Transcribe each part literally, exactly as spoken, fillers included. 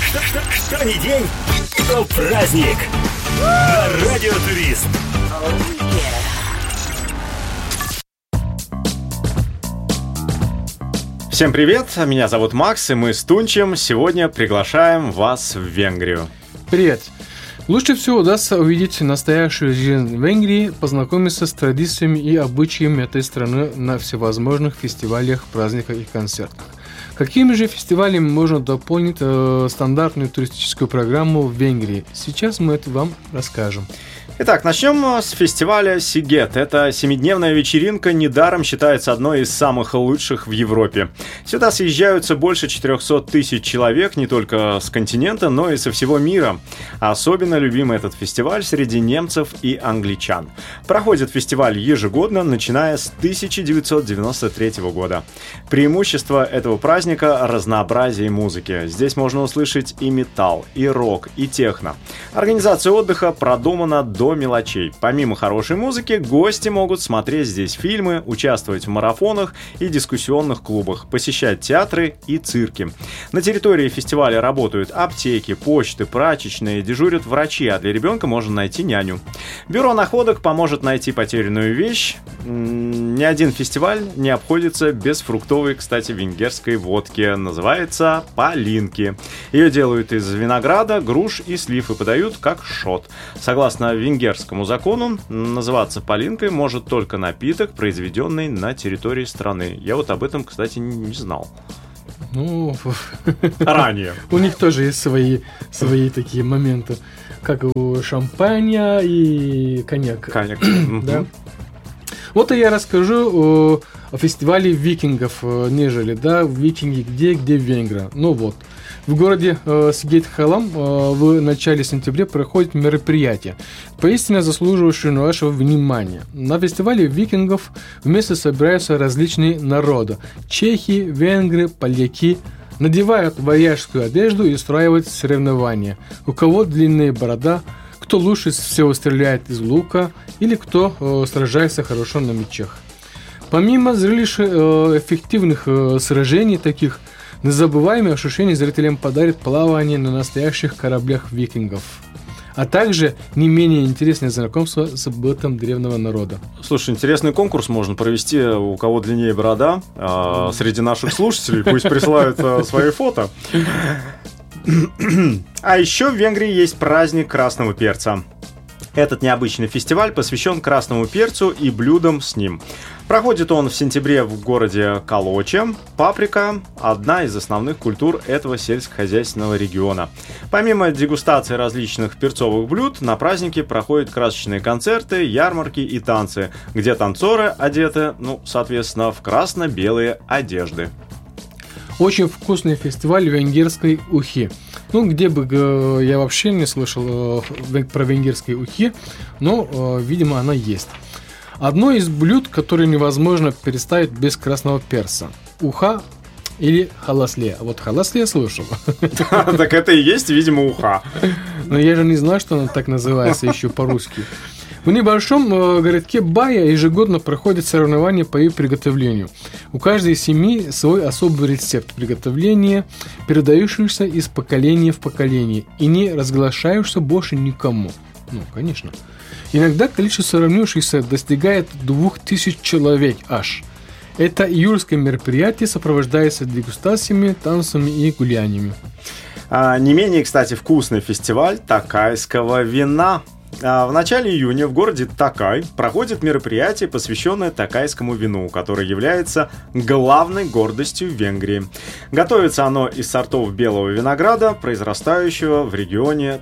Что, что, что ни день, то праздник. На Радио Турист. Всем привет, меня зовут Макс, и мы с Тунчем сегодня приглашаем вас в Венгрию. Привет! Лучше всего удастся увидеть настоящую жизнь в Венгрии, познакомиться с традициями и обычаями этой страны на всевозможных фестивалях, праздниках и концертах. Какими же фестивалями можно дополнить э, стандартную туристическую программу в Венгрии? Сейчас мы это вам расскажем. Итак, начнем с фестиваля Сигет. Это семидневная вечеринка, недаром считается одной из самых лучших в Европе. Сюда съезжаются больше четыреста тысяч человек, не только с континента, но и со всего мира. Особенно любим этот фестиваль среди немцев и англичан. Проходит фестиваль ежегодно, начиная с тысяча девятьсот девяносто третьего года. Преимущество этого праздника – разнообразие музыки. Здесь можно услышать и металл, и рок, и техно. Организация отдыха продумана до мелочей. Помимо хорошей музыки, гости могут смотреть здесь фильмы, участвовать в марафонах и дискуссионных клубах, посещать театры и цирки. На территории фестиваля работают аптеки, почты, прачечные, дежурят врачи, а для ребенка можно найти няню. Бюро находок поможет найти потерянную вещь. Ни один фестиваль не обходится без фруктовой, кстати, венгерской водки. Называется палинки. Ее делают из винограда, груш и слив и подают как шот. Согласно венгерскому закону, называться палинкой может только напиток, произведенный на территории страны. Я вот об этом, кстати, не знал. Ну, ранее. У них тоже есть свои, свои такие моменты, как у шампаня и коньяка. Коньяк. Да. Вот и я расскажу о, о фестивале викингов, нежели, да, викинги где, где Венгрия. Ну вот, в городе э, Сигет-Халам э, в начале сентября проходит мероприятие, поистине заслуживающее нашего внимания. На фестивале викингов вместе собираются различные народы. Чехи, венгры, поляки. Надевают варяжскую одежду и устраивают соревнования. У кого длинная борода, кто лучше всего стреляет из лука или кто э, сражается хорошо на мечах. Помимо зрелища э, эффективных э, сражений таких, незабываемые ощущения зрителям подарит плавание на настоящих кораблях викингов, а также не менее интересное знакомство с бытом древнего народа. Слушай, интересный конкурс можно провести, у кого длиннее борода, э, среди наших слушателей, пусть присылают э, свои фото. А еще в Венгрии есть праздник красного перца. Этот необычный фестиваль посвящен красному перцу и блюдам с ним. Проходит он в сентябре в городе Калоче. Паприка – одна из основных культур этого сельскохозяйственного региона. Помимо дегустации различных перцовых блюд, на празднике проходят красочные концерты, ярмарки и танцы, где танцоры одеты, ну, соответственно, в красно-белые одежды. Очень вкусный фестиваль венгерской ухи. Ну, где бы э, я вообще не слышал э, про венгерские ухи, но, э, видимо, она есть. Одно из блюд, которое невозможно представить без красного перца. Уха или халасле. Вот халасле я слышал. Так это и есть, видимо, уха. Но я же не знаю, что она так называется еще по-русски. В небольшом э, городке Бая ежегодно проходят соревнования по ее приготовлению. У каждой семьи свой особый рецепт приготовления, передающийся из поколения в поколение и не разглашающийся больше никому. Ну, конечно. Иногда количество соревнующихся достигает двух тысяч человек аж. Это июльское мероприятие сопровождается дегустациями, танцами и гуляниями. А, не менее, кстати, вкусный фестиваль такайского вина. В начале июня в городе Такай проходит мероприятие, посвященное такайскому вину, которое является главной гордостью Венгрии. Готовится оно из сортов белого винограда, произрастающего в регионе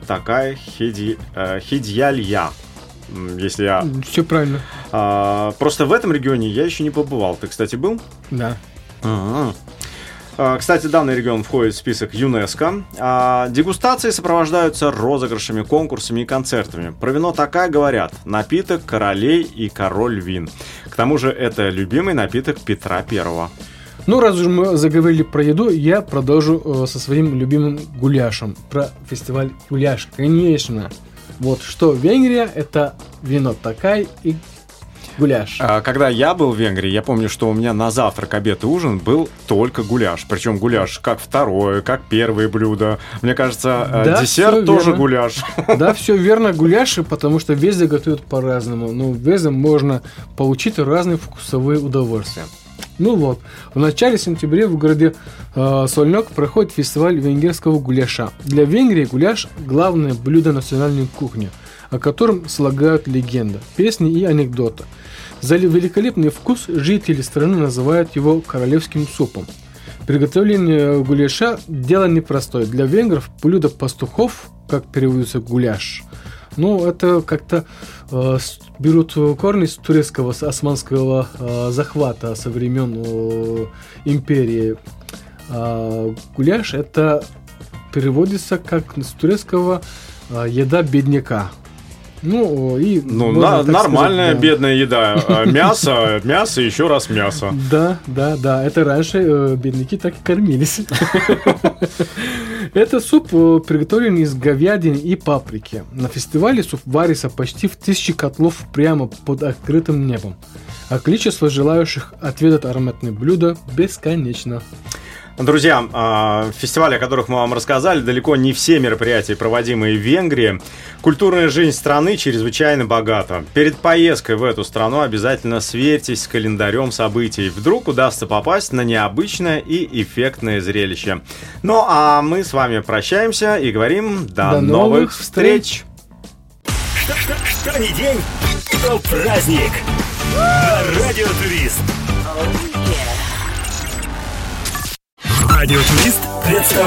Такай-Хидьялья. Если я... Все правильно. А, просто в этом регионе я еще не побывал. Ты, кстати, был? Да. А-а-а. Кстати, данный регион входит в список ЮНЕСКО. Дегустации сопровождаются розыгрышами, конкурсами и концертами. Про вино Такай говорят: напиток королей и король вин. К тому же это любимый напиток Петра Первого. Ну, раз уж мы заговорили про еду, я продолжу э, со своим любимым гуляшем. Про фестиваль гуляш, конечно. Вот что Венгрия — это вино Такай и гуляш. А, когда я был в Венгрии, я помню, что у меня на завтрак, обед и ужин был только гуляш. Причем гуляш как второе, как первое блюдо. Мне кажется, Да, десерт всё тоже верно. гуляш. Да, все верно, гуляши, потому что везде готовят по-разному. Но везде можно получить разные вкусовые удовольствия. Ну вот, в начале сентября в городе э, Сольнок проходит фестиваль венгерского гуляша. Для Венгрии гуляш – главное блюдо национальной кухни, о котором слагают легенды, песни и анекдоты. За великолепный вкус жители страны называют его королевским супом. Приготовление гуляша – дело непростое. Для венгров блюдо пастухов, как переводится гуляш, ну, это как-то э, берут корни с турецкого, с османского э, захвата со времен э, империи. А гуляш это переводится как с турецкого э, еда бедняка. Ну, и Ну, на, нормальная сказать, да. бедная еда. Мясо, мясо, еще раз мясо. Да, да, да. Это раньше э, бедняки так и кормились. Это суп э, приготовлен из говядины и паприки. На фестивале суп варится почти в тысячи котлов прямо под открытым небом. А количество желающих отведать ароматное блюдо бесконечно. Друзья, фестивали, о которых мы вам рассказали, далеко не все мероприятия, проводимые в Венгрии. Культурная жизнь страны чрезвычайно богата. Перед поездкой в эту страну обязательно сверьтесь с календарем событий. Вдруг удастся попасть на необычное и эффектное зрелище. Ну, а мы с вами прощаемся и говорим до, До новых новых встреч! Что, что, что не день, то праздник. На Радио Турист. Радио Турист представляет.